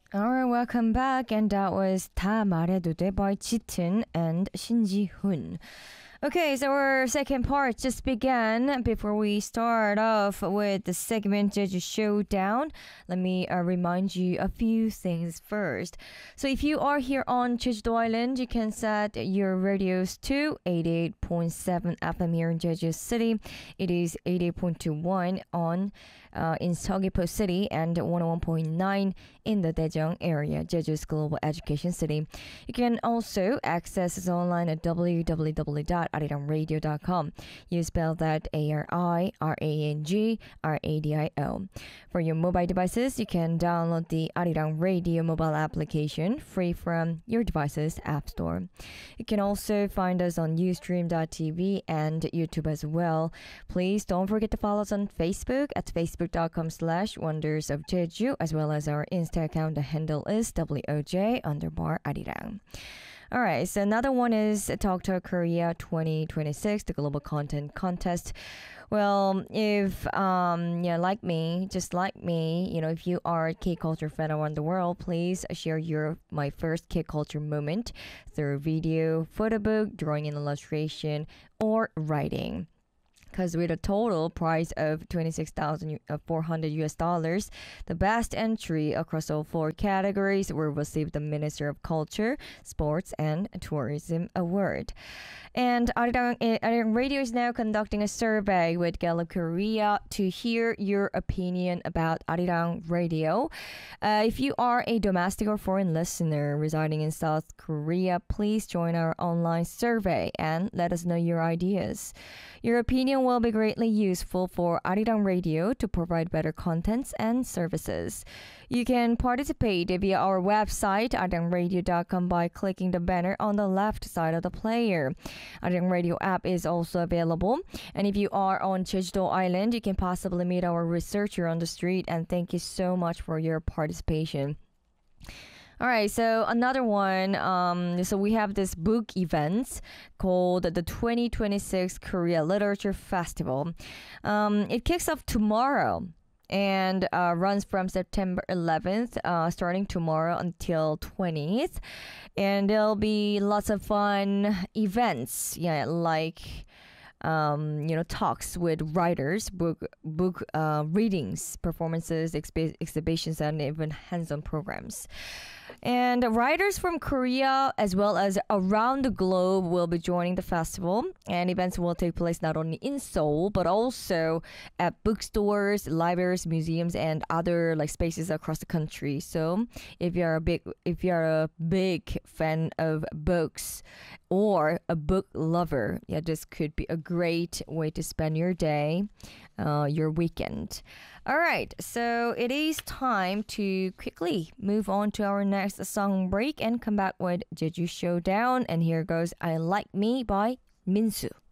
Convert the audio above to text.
Alright, welcome back. And that was 다 말해도 돼 by Jitun and Shin Ji-hoon. Okay, so our second part just began. Before we start off with the segment Jeju Showdown, let me remind you a few things first. So if you are here on Jeju Island, you can set your radios to 88.7 FM here in Jeju City. It is 88.21 on in Seogwipo City and 101.9 in the Daejeong area, Jeju's global education city. You can also access us online at www.arirangradio.com. You spell that ARIRANGRADIO. For your mobile devices, you can download the Arirang Radio mobile application free from your device's app store. You can also find us on Ustream.tv and YouTube as well. Please don't forget to follow us on Facebook at facebook.com/Wonders of Jeju, as well as our Insta account. The handle is WOJ_Arirang. All right, so another one is Talk Korea 2026, the global content contest. Well, if like me, just like me, if you are a K-culture fan around the world, please share my first K-culture moment through video, photo book, drawing and illustration, or writing. Because with a total prize of $26,400, the best entry across all 4 categories will receive the Minister of Culture, Sports and Tourism Award. And Arirang Radio is now conducting a survey with Gallup Korea to hear your opinion about Arirang Radio. If you are a domestic or foreign listener residing in South Korea, please join our online survey and let us know your ideas. Your opinion will be greatly useful for Arirang Radio to provide better contents and services. You can participate via our website, arirangradio.com, by clicking the banner on the left side of the player. Arirang Radio app is also available. And if you are on Jeju Island, you can possibly meet our researcher on the street. And thank you so much for your participation. All right, so another one. So we have this book event called the 2026 Korea Literature Festival. It kicks off tomorrow and runs from September 11th, starting tomorrow until 20th. And there'll be lots of fun events, like talks with writers, book readings, performances, exhibitions, and even hands-on programs. And writers from Korea as well as around the globe will be joining the festival. And events will take place not only in Seoul but also at bookstores, libraries, museums, and other spaces across the country. So if you're a big fan of books or a book lover, this could be a great way to spend your day, your weekend. All right, so it is time to quickly move on to our next song break and come back with Jeju Showdown. And here goes I Like Me by Minsu.